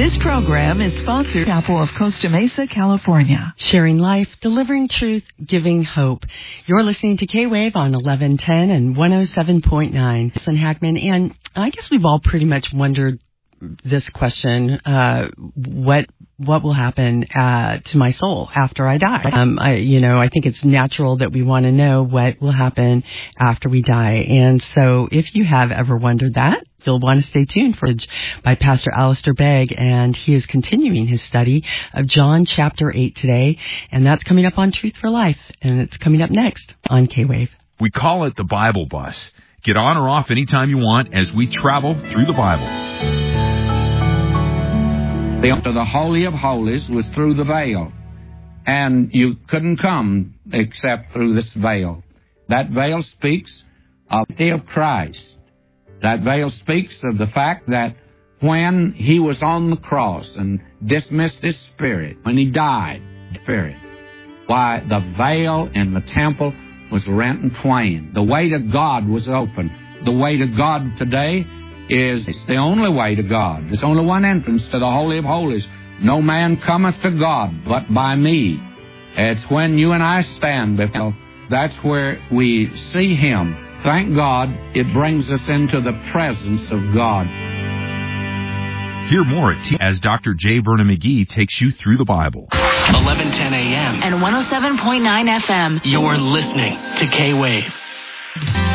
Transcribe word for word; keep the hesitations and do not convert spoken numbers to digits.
This program is sponsored by Chapel of Costa Mesa, California. Sharing life, delivering truth, giving hope. You're listening to K-Wave on eleven ten and one oh seven point nine. Listen, Hackman, and I guess we've all pretty much wondered this question, uh, what what will happen uh, to my soul after I die? Um, I, you know, I think it's natural that we want to know what will happen after we die. And so if you have ever wondered that, you'll want to stay tuned for by Pastor Alistair Begg, and he is continuing his study of John chapter eight today, and that's coming up on Truth for Life, and it's coming up next on K-Wave. We call it the Bible Bus. Get on or off anytime you want as we travel through the Bible. The, the Holy of Holies was through the veil, and you couldn't come except through this veil. That veil speaks of the of Christ. That veil speaks of the fact that when he was on the cross and dismissed his spirit, when he died, spirit, why, the veil in the temple was rent in twain. The way to God was open. The way to God today is it's the only way to God. There's only one entrance to the Holy of Holies. No man cometh to God but by me. It's when you and I stand before, that's where we see him. Thank God it brings us into the presence of God. Hear more at T as Doctor J. Vernon McGee takes you through the Bible. eleven ten a.m. and one oh seven point nine F M. You're listening to K-Wave.